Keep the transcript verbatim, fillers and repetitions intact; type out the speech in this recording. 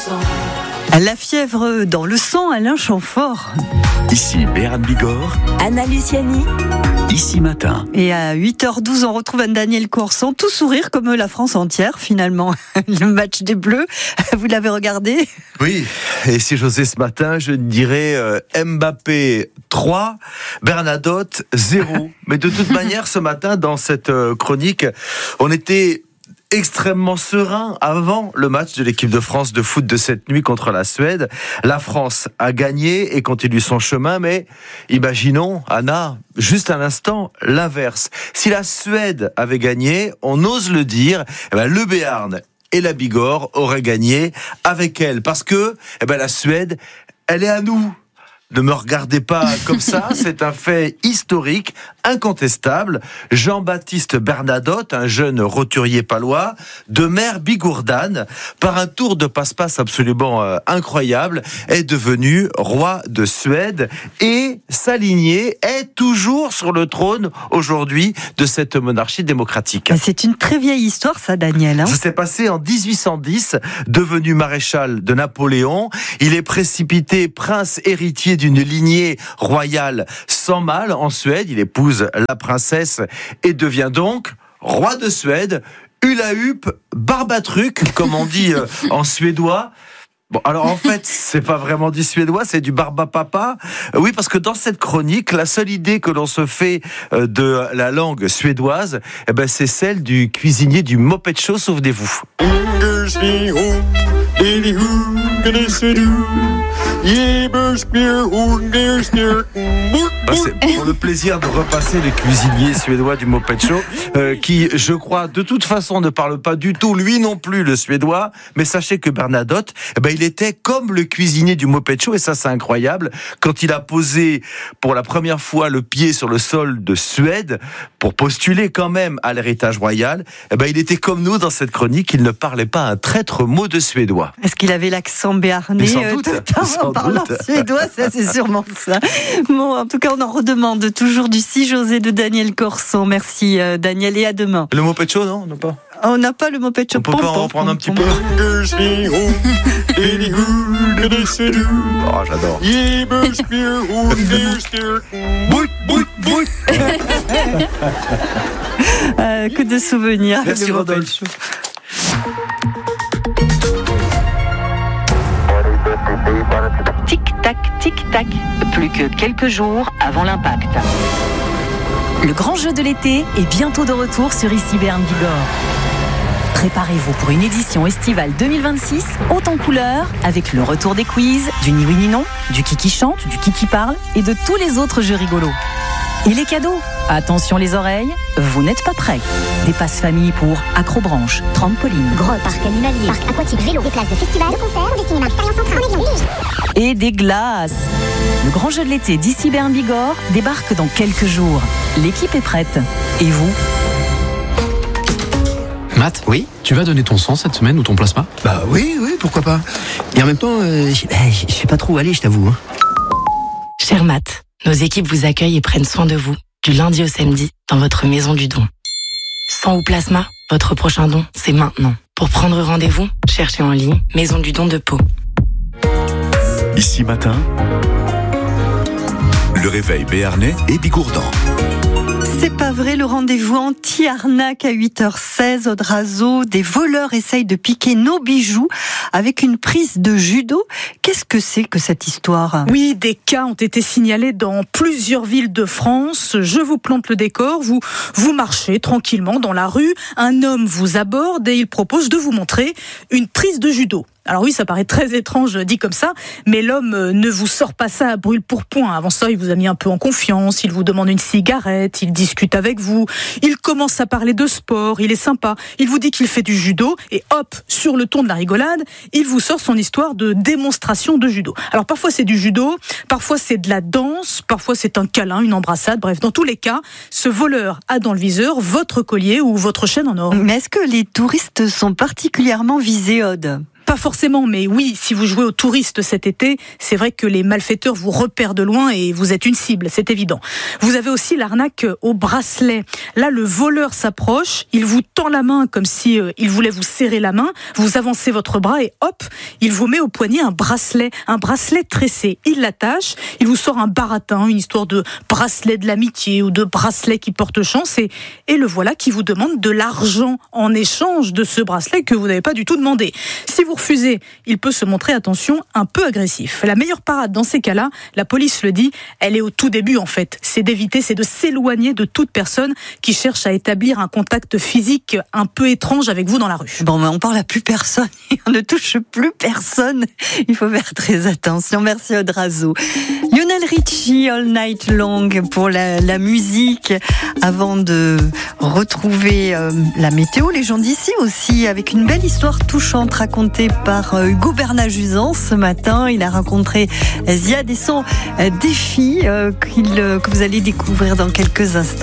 La fièvre dans le sang, Alain Chamfort. Ici Béarn Bigorre, Anna Luciani. Ici Matin. Et à huit heures douze, on retrouve Daniel Corson, tout sourire comme la France entière finalement. Le match des Bleus, vous l'avez regardé ? Oui, et si j'osais ce matin, je dirais euh, Mbappé trois, Bernadotte zéro. Mais de toute manière, ce matin, dans cette euh, chronique, on était extrêmement serein avant le match de l'équipe de France de foot de cette nuit contre la Suède. La France a gagné et continue son chemin, mais imaginons, Anna, juste un instant, l'inverse. Si la Suède avait gagné, on ose le dire, eh ben, le Béarn et la Bigorre auraient gagné avec elle, parce que eh ben, la Suède, elle est à nous. Ne me regardez pas comme ça, c'est un fait historique, incontestable. Jean-Baptiste Bernadotte, un jeune roturier palois, de mère bigourdane, par un tour de passe-passe absolument euh, incroyable, est devenu roi de Suède et sa lignée est toujours sur le trône aujourd'hui de cette monarchie démocratique. C'est une très vieille histoire ça, Daniel. Hein. Ça s'est passé en dix-huit cent dix, devenu maréchal de Napoléon. Il est précipité prince héritier d'une lignée royale sans mâle en Suède. Il épouse la princesse et devient donc roi de Suède. Hula hup, barbatruc, comme on dit en suédois. Bon, alors en fait, c'est pas vraiment du suédois, c'est du barbapapa. Oui, parce que dans cette chronique, la seule idée que l'on se fait de la langue suédoise, eh ben, c'est celle du cuisinier du Muppet Show, souvenez-vous. Bah, c'est pour le plaisir de repasser les cuisiniers suédois du Muppet Show, euh, qui, je crois, de toute façon ne parle pas du tout, lui non plus, le suédois. Mais sachez que Bernadotte, eh ben, il était comme le cuisinier du Muppet Show, et ça c'est incroyable, quand il a posé pour la première fois le pied sur le sol de Suède, pour postuler quand même à l'héritage royal, eh ben, il était comme nous dans cette chronique, il ne parlait pas un traître mot de suédois. Est-ce qu'il avait l'accent béarnais sans euh, doute, tout en sans parlant doute. suédois, ça c'est sûrement ça. Bon, en tout cas, on en redemande toujours du Si José de Daniel Corson. Merci euh, Daniel et à demain. Le Muppet Show, non, non pas. On n'a pas le Muppet Show. On peut pas en reprendre un petit peu. Oh, j'adore. euh, que de souvenirs. Merci le Muppet Rodolphe. Show. Tic-tac, tic-tac. Plus que quelques jours avant l'impact. Le grand jeu de l'été est bientôt de retour sur Ici Béarn Bigorre. Préparez-vous pour une édition estivale deux mille vingt-six haute en couleurs, avec le retour des quiz, du ni oui ni non, du qui qui chante, du qui qui parle et de tous les autres jeux rigolos. Et les cadeaux ? Attention les oreilles, vous n'êtes pas prêts. Des passes famille pour acrobranche, trampoline, gros parc animalier, parc aquatique, vélo, des places de festival, de concert, des cinémas, expérience en train, en avion, léger. et des glaces. Le grand jeu de l'été d'Ici Béarn Bigorre débarque dans quelques jours. L'équipe est prête. Et vous ? Matt, Oui. tu vas donner ton sang cette semaine ou ton plasma ? Bah oui, oui, pourquoi pas. Et en même temps, euh, je je sais pas trop où aller, je t'avoue. Hein. Cher Matt, nos équipes vous accueillent et prennent soin de vous, du lundi au samedi, dans votre maison du don. Sang ou plasma, votre prochain don, c'est maintenant. Pour prendre rendez-vous, cherchez en ligne Maison du don de Pau. Ici Matin, le réveil béarnais et bigourdan. C'est pas vrai, le rendez-vous anti-arnaque à huit heures seize au Drazo. Des voleurs essayent de piquer nos bijoux avec une prise de judo. Qu'est-ce que c'est que cette histoire ? Oui, des cas ont été signalés dans plusieurs villes de France. Je vous plante le décor. Vous, vous marchez tranquillement dans la rue. Un homme vous aborde et il propose de vous montrer une prise de judo. Alors oui, ça paraît très étrange dit comme ça, mais l'homme ne vous sort pas ça à brûle-pourpoint. Avant ça, il vous a mis un peu en confiance, il vous demande une cigarette, il discute avec vous, il commence à parler de sport, il est sympa, il vous dit qu'il fait du judo, et hop, sur le ton de la rigolade, il vous sort son histoire de démonstration de judo. Alors parfois c'est du judo, parfois c'est de la danse, parfois c'est un câlin, une embrassade, bref, dans tous les cas, ce voleur a dans le viseur votre collier ou votre chaîne en or. Mais est-ce que les touristes sont particulièrement visés, Aude ? pas forcément, mais oui, si vous jouez aux touristes cet été, c'est vrai que les malfaiteurs vous repèrent de loin et vous êtes une cible, c'est évident. Vous avez aussi l'arnaque au bracelet. Là, le voleur s'approche, il vous tend la main comme si euh, il voulait vous serrer la main, vous avancez votre bras et hop, il vous met au poignet un bracelet, un bracelet tressé. Il l'attache, il vous sort un baratin, une histoire de bracelet de l'amitié ou de bracelet qui porte chance et, et le voilà qui vous demande de l'argent en échange de ce bracelet que vous n'avez pas du tout demandé. Si vous refusez, il peut se montrer, attention, un peu agressif. La meilleure parade dans ces cas-là, la police le dit, elle est au tout début en fait. C'est d'éviter, c'est de s'éloigner de toute personne qui cherche à établir un contact physique un peu étrange avec vous dans la rue. Bon, mais on parle à plus personne et on ne touche plus personne. Il faut faire très attention. Merci Odrazo. Lionel Richie, All Night Long pour la, la musique. Avant de retrouver euh, la météo, les gens d'ici aussi, avec une belle histoire touchante racontée par euh, Hugo Bernat-Juzan ce matin. Il a rencontré Ziad et son euh, défi euh, qu'il, euh, que vous allez découvrir dans quelques instants.